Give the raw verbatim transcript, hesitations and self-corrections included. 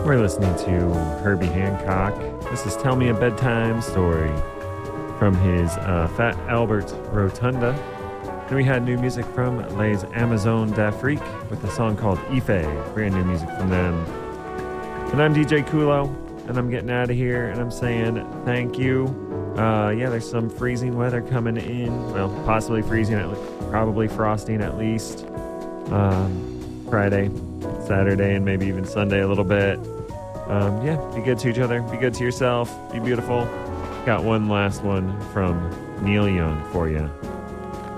We're listening to Herbie Hancock. This is Tell Me a Bedtime Story from his uh, Fat Albert Rotunda. Then we had new music from Les Amazon d'Afrique with a song called Ife. Brand new music from them. And I'm D J Kulo, and I'm getting out of here, and I'm saying thank you. Uh, yeah, there's some freezing weather coming in. Well, possibly freezing, at le- probably frosting at least. Um, Friday, Saturday, and maybe even Sunday a little bit. Um, yeah, be good to each other. Be good to yourself. Be beautiful. Got one last one from Neil Young for you.